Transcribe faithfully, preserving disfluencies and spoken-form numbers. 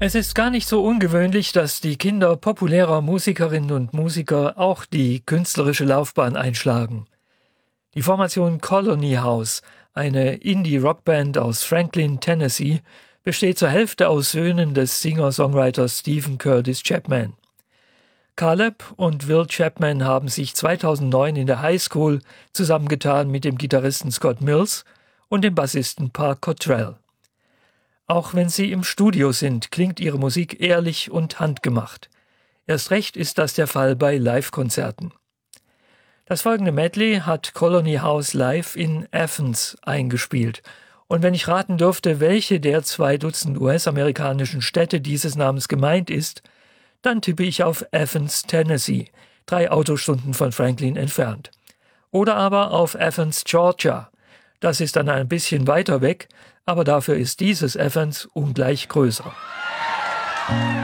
Es ist gar nicht so ungewöhnlich, dass die Kinder populärer Musikerinnen und Musiker auch die künstlerische Laufbahn einschlagen. Die Formation Colony House, eine Indie-Rockband aus Franklin, Tennessee, besteht zur Hälfte aus Söhnen des Singer-Songwriters Stephen Curtis Chapman. Caleb und Will Chapman haben sich zweitausendneun in der High School zusammengetan mit dem Gitarristen Scott Mills und dem Bassisten Park Cottrell. Auch wenn sie im Studio sind, klingt ihre Musik ehrlich und handgemacht. Erst recht ist das der Fall bei Live-Konzerten. Das folgende Medley hat Colony House live in Athens eingespielt. Und wenn ich raten dürfte, welche der zwei Dutzend U S-amerikanischen Städte dieses Namens gemeint ist, dann tippe ich auf Athens, Tennessee, drei Autostunden von Franklin entfernt. Oder aber auf Athens, Georgia. Das ist dann ein bisschen weiter weg, aber dafür ist dieses Athens ungleich größer.